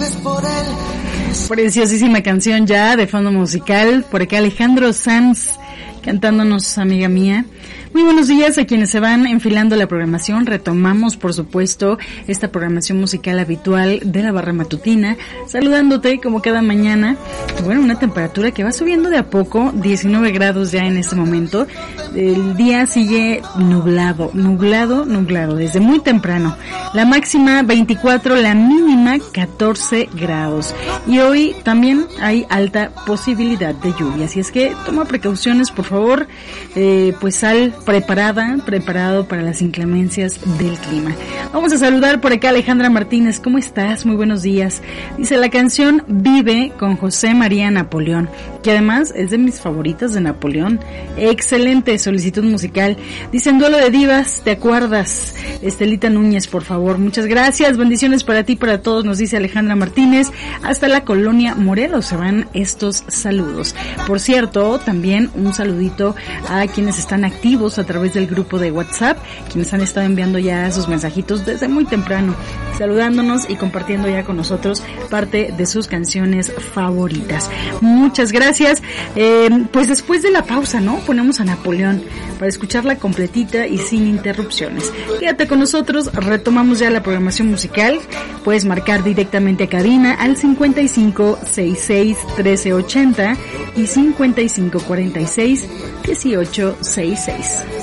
Preciosísima canción ya de fondo musical. Por acá Alejandro Sanz cantándonos, amiga mía. Muy buenos días a quienes se van enfilando la programación. Retomamos, por supuesto, esta programación musical habitual de la barra matutina, saludándote como cada mañana. Bueno, una temperatura que va subiendo de a poco, 19 grados ya en este momento. El día sigue nublado, desde muy temprano. La máxima 24, la mínima 14 grados. Y hoy también hay alta posibilidad de lluvia, así es que toma precauciones, por favor, pues sal preparado para las inclemencias del clima. Vamos a saludar por acá a Alejandra Martínez. ¿Cómo estás? Muy buenos días. Dice la canción Vive con José María Napoleón, que además es de mis favoritas de Napoleón. Excelente solicitud musical. Dicen Duelo de Divas, ¿te acuerdas? Estelita Núñez, por favor. Muchas gracias. Bendiciones para ti y para todos, nos dice Alejandra Martínez. Hasta la colonia Morelos se van estos saludos. Por cierto, también un saludito a quienes están activos a través del grupo de WhatsApp, quienes han estado enviando ya sus mensajitos desde muy temprano, saludándonos y compartiendo ya con nosotros parte de sus canciones favoritas. Muchas gracias. Pues después de la pausa, ¿no? Ponemos a Napoleón para escucharla completita y sin interrupciones. Quédate con nosotros, retomamos ya la programación musical. Puedes marcar directamente a cabina al 5566-1380 y 5546-1866.